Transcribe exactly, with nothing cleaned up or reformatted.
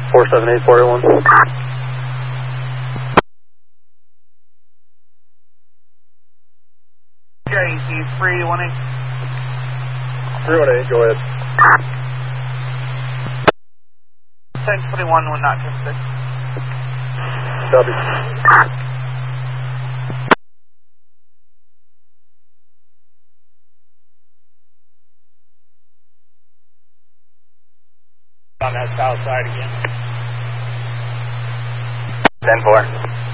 four seven eight, four eight one. J C three one eight. three one eight, go ahead. ten twenty-one, one not ten six. Copy. On that south side again. ten four.